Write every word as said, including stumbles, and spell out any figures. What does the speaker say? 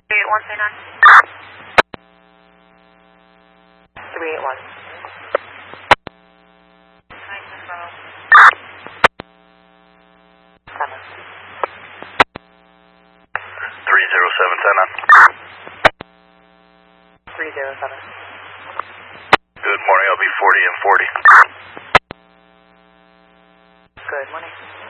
three eight one, say nine. three eight one. seven. three zero seven, ten on. three zero seven. Good morning, I'll be forty and forty. Good morning.